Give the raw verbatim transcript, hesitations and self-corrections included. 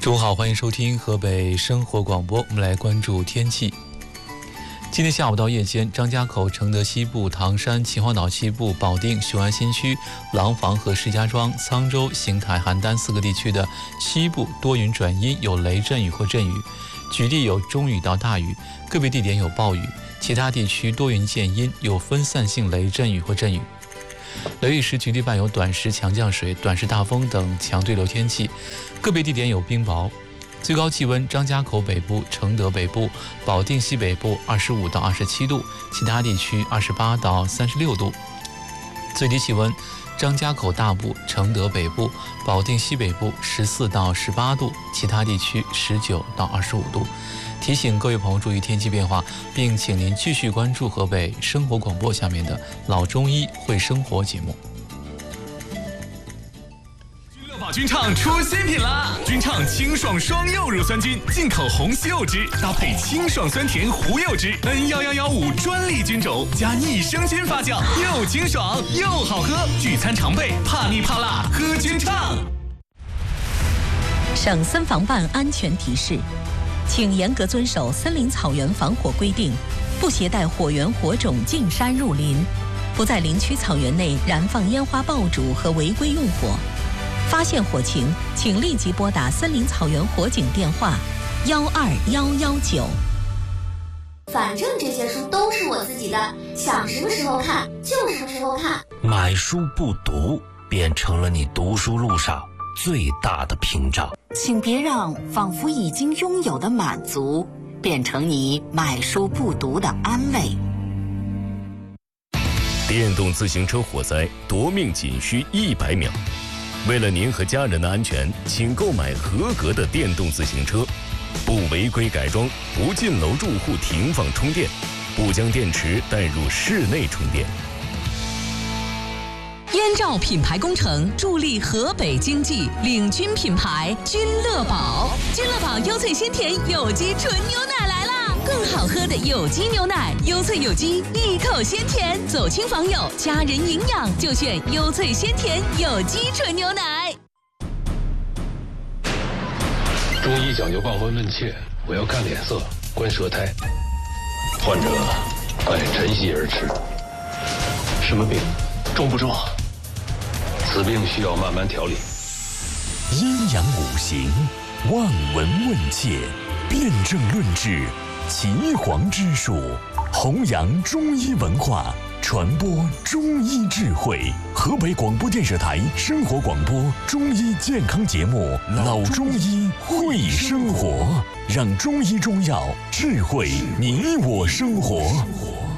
中午好，欢迎收听河北生活广播。我们来关注天气。今天下午到夜间，张家口、承德西部、唐山、秦皇岛西部、保定、雄安新区、廊坊和石家庄、沧州、邢台、邯郸四个地区的西部多云转阴，有雷阵雨或阵雨，局地有中雨到大雨，个别地点有暴雨，其他地区多云见阴，有分散性雷阵雨或阵雨。雷雨时局地伴有短时强降水、短时大风等强对流天气，个别地点有冰雹。最高气温：张家口北部、承德北部、保定西北部二十五到二十七度，其他地区二十八到三十六度。最低气温：张家口大部、承德北部、保定西北部十四到十八度，其他地区十九到二十五度。提醒各位朋友注意天气变化，并请您继续关注河北生活广播下面的老中医会生活节目。 宝君畅出新品啦！君畅清爽双柚乳酸菌，进口红西柚汁搭配清爽酸甜胡柚汁 N 一一一五专利菌种加益生菌发酵，又清爽又好喝，聚餐常备，怕腻怕辣喝君畅。 省森防办安全提示，请严格遵守森林草原防火规定，不携带火源火种进山入林，不在林区草原内燃放烟花爆竹和违规用火。发现火情，请立即拨打森林草原火警电话幺二幺幺九。 反正这些书都是我自己的，想什么时候看就什么时候看。 买书不读，变成了你读书路上最大的屏障。 请别让仿佛已经拥有的满足，变成你买书不读的安慰。 电动自行车火灾夺命仅需一百秒。为了您和家人的安全，请购买合格的电动自行车，不违规改装，不进楼住户停放充电，不将电池带入室内充电。 燕赵品牌工程助力河北经济，领军品牌君乐宝。君乐宝优萃鲜甜有机纯牛奶来啦！更好喝的有机牛奶，优萃有机，一口鲜甜，走亲访友，家人营养就选优萃鲜甜有机纯牛奶。 中医讲究望闻问切，我要看脸色，观舌苔。患者爱晨曦而吃。什么病？重不重？此病需要慢慢调理。 阴阳五行，望闻问切，辨证论治，岐黄之术，弘扬中医文化，传播中医智慧。河北广播电视台生活广播中医健康节目《老中医会生活》，让中医中药智慧你我生活。